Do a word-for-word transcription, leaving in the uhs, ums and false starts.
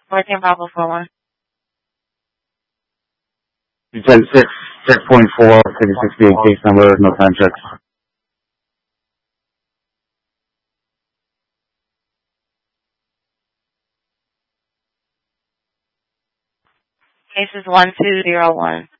fourteen Bravo four one. ten six, checkpoint four, city sixty-eight, case number, no time checks. Case is one two zero one.